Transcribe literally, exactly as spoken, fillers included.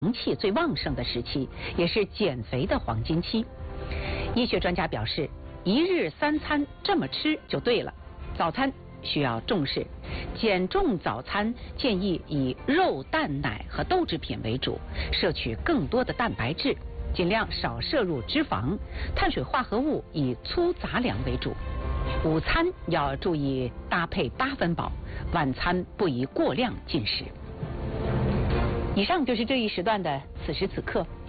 气最旺盛的时期，也是减肥的黄金期。医学专家表示，一日三餐这么吃就对了。早餐需要重视，减重早餐建议以肉、蛋、奶和豆制品为主，摄取更多的蛋白质，尽量少摄入脂肪，碳水化合物以粗杂粮为主。午餐要注意搭配八分饱，晚餐不宜过量进食。以上就是这一时段的此时此刻。